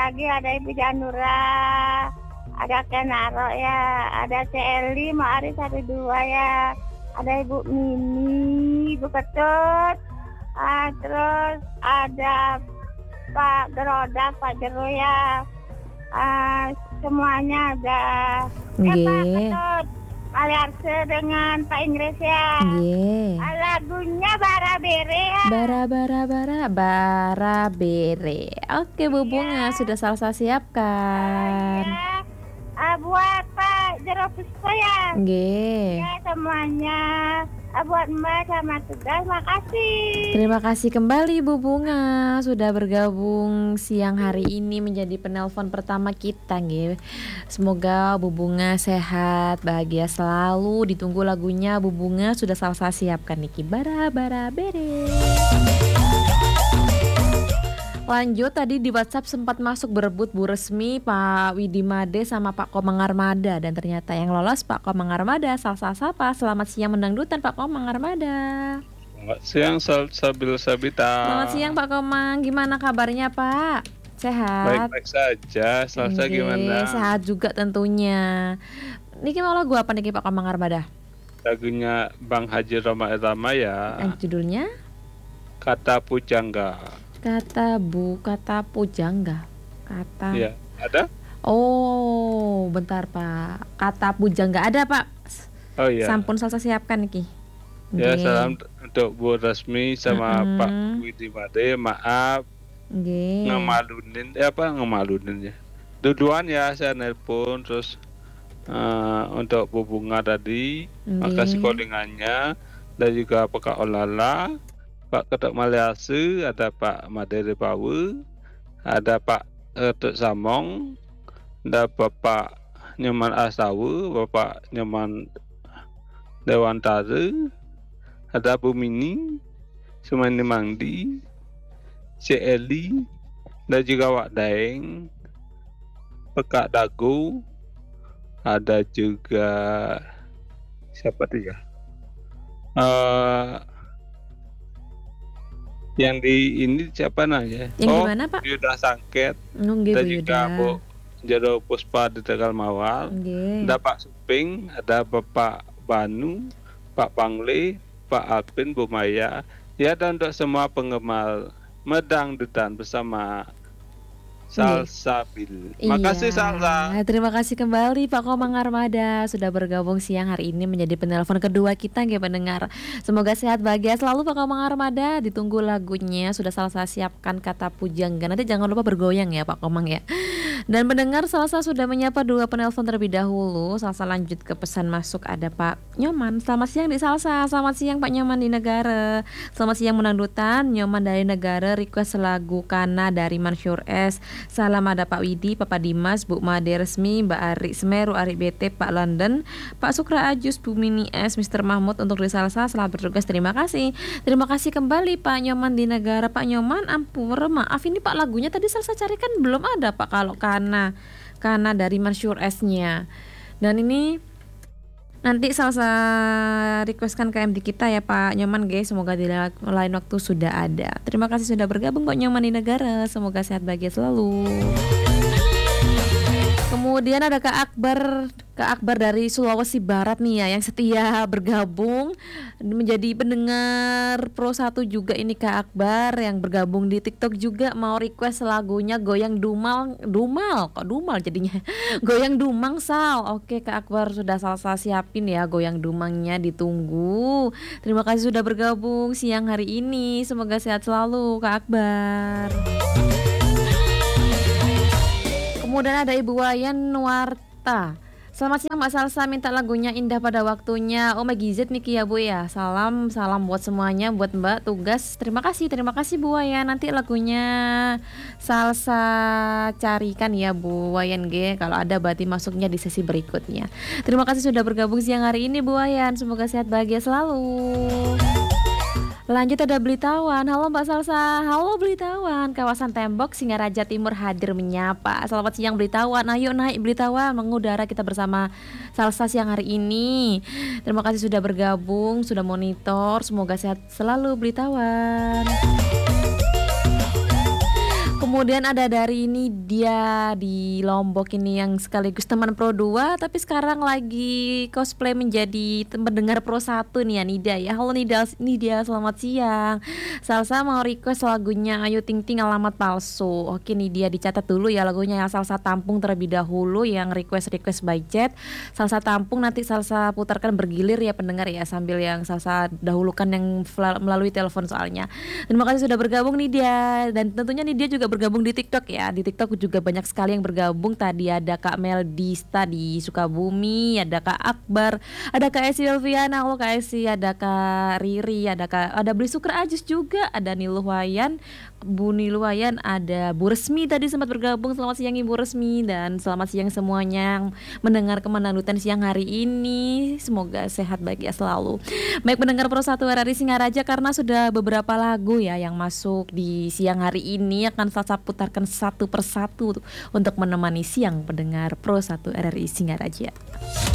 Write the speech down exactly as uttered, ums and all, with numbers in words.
lagi ada Ibu Janura, ada Kenaro ya, ada Celi, Mak Ari satu dua ya, ada Ibu Mimi, Ibu Ketut, ah, terus ada Pak Geroda, Pak Jero ya, ah, semuanya ada. Eh Pak Nggih. Ketut, Maliarse dengan Pak Inggris ya. Nggih. Ah, lagunya Bara Bere ya. Bara bara bara bara bere. Oke Bu Bunga, Iya. sudah Salsa Ah, siapkan. iya. Ah, buat Pak Jero Puspo ya. Nggih. Ya semuanya. Ah, buat Mbak sama tugas, makasih. Terima kasih kembali Bu Bunga sudah bergabung siang hari ini menjadi penelpon pertama kita nggih. Semoga Bu Bunga sehat, bahagia selalu. Ditunggu lagunya Bu Bunga sudah Salsa siapkan niki. Bara bara bere. Lanjut, tadi di WhatsApp sempat masuk berebut Bu Resmi, Pak Widi Made sama Pak Komang Armada, dan ternyata yang lolos Pak Komang Armada. Salsa Sapa, selamat siang mendangdutan Pak Komang Armada. Selamat siang Salsabil Sabita. Selamat siang Pak Komang, gimana kabarnya Pak? Sehat? Baik-baik saja. Salsa Nggih, gimana? sehat juga tentunya. Niki mau lagu apa niki Pak Komang Armada? Lagunya Bang Haji Roma Irama ya. Yang judulnya Kata Pujangga. Kata Bu, kata pujangga. Kata Iya, ada? Oh, bentar Pak. Kata pujangga ada Pak. Oh iya. Sampun Salsa siapkan niki. Ya, Nggih. salam untuk Bu Resmi sama Mm-mm. Pak Widi Made. Maaf Nggih. ngemalunin, eh apa ngemalunin ya. Duduan ya saya nelpon terus eh, untuk Bu Bunga tadi. Makasih Nggih. callingannya dan juga Pak Olala, Pak Ketok Maliase, ada Pak Madere Power, ada Pak eh, Tuk Samong, ada Bapak Nyoman Asawu, Bapak Nyoman Dewantara, ada Bu Mini, Sumani Mangdi, C. Eli, dan juga Wak Daeng, Pekak Dago, ada juga siapa tuh ya? Eh yang di ini siapa namanya? Yang Oh, gimana Pak? Yuda Sangket, Nggih dan Bu juga Yuda. Bu Jero Puspa di Tegal Mawar, Nggih. ada Pak Suping, ada Bapak Banu, Pak Pangle, Pak Alpin, Bu Maya, ya, dan untuk semua penggemar Medangdutan bersama Salsabil. Makasih Salsa. Iya, terima kasih kembali Pak Komang Armada sudah bergabung siang hari ini menjadi penelpon kedua kita nggih pendengar. Semoga sehat bahagia selalu Pak Komang Armada. Ditunggu lagunya sudah Salsa siapkan kata pujangga. Nanti jangan lupa bergoyang ya Pak Komang ya. Dan pendengar Salsa sudah menyapa dua penelpon terlebih dahulu. Salsa lanjut ke pesan masuk, ada Pak Nyoman. Selamat siang di Salsa. Selamat siang Pak Nyoman di Negara. Selamat siang menangdutan. Nyoman dari Negara request lagu Kana dari Mansyur S. Salam ada Pak Widi, Papa Dimas, Bu Made Resmi, Mbak Ari Semeru, Ari B T, Pak London, Pak Sukra Ajus, Bu Mini S, Mister Mahmud untuk di Salsa. Selamat bertugas, terima kasih. Terima kasih kembali Pak Nyoman di Negara. Pak Nyoman, ampun maaf ini Pak lagunya tadi Salsa carikan belum ada Pak kalau Kana Kana dari Mansyur S-nya. Dan ini nanti Salsa requestkan ke M D kita ya Pak Nyoman guys. Semoga di lain waktu sudah ada. Terima kasih sudah bergabung Pak Nyoman di Negara. Semoga sehat bahagia selalu. Kemudian ada Kak Akbar, Kak Akbar dari Sulawesi Barat nih ya, yang setia bergabung menjadi pendengar Pro satu juga ini Kak Akbar, yang bergabung di TikTok juga mau request lagunya Goyang Dumal, Dumal kok Dumal jadinya Goyang Dumang Sal. Oke Kak Akbar sudah Salsa siapin ya Goyang Dumangnya, ditunggu. Terima kasih sudah bergabung siang hari ini. Semoga sehat selalu Kak Akbar. Kemudian ada Ibu Wayan Nuarta. Selamat siang Mbak Salsa, minta lagunya Indah Pada Waktunya Oh Maggie Z Niki ya Bu ya. Salam, salam buat semuanya, buat Mbak tugas. Terima kasih, terima kasih Bu Wayan. Nanti lagunya Salsa carikan ya Bu Wayan G. Kalau ada berarti masuknya di sesi berikutnya. Terima kasih sudah bergabung siang hari ini Bu Wayan. Semoga sehat bahagia selalu. Lanjut ada Blitawan. Halo Mbak Salsa. Halo Blitawan. Kawasan Tembok Singaraja Timur hadir menyapa. Selamat siang Blitawan. Ayo naik Blitawan mengudara kita bersama Salsa siang hari ini. Terima kasih sudah bergabung, sudah monitor. Semoga sehat selalu Blitawan. Kemudian ada dari ini dia di Lombok ini yang sekaligus teman Pro dua tapi sekarang lagi cosplay menjadi tem- pendengar Pro satu nih ya Nida ya. Halo Nida, Nida selamat siang. Salsa mau request lagunya Ayu Ting Ting Alamat Palsu. Oke Nidia dicatat dulu ya lagunya yang Salsa tampung terlebih dahulu yang request-request by chat. Salsa tampung nanti Salsa putarkan bergilir ya pendengar ya sambil yang Salsa dahulukan yang fla- melalui telepon soalnya. Terima kasih sudah bergabung Nidia dan tentunya Nidia juga bergabung di TikTok ya. Di TikTok juga banyak sekali yang bergabung. Tadi ada Kak Meldista di Sukabumi, ada Kak Akbar, ada Kak Esi Elviana, halo Kak Esi, ada Kak Riri, ada Kak ada Beli Suker Ajus juga, ada Niluwayan, Bu Niluwayan, ada Bu Resmi tadi sempat bergabung. Selamat siang Ibu Resmi dan selamat siang semuanya yang mendengar Kemenandutan siang hari ini. Semoga sehat bahagia selalu. Baik pendengar Pro satu R R I Singaraja, karena sudah beberapa lagu ya yang masuk di siang hari ini akan Salsa putarkan satu persatu untuk menemani siang pendengar Pro satu R R I Singaraja.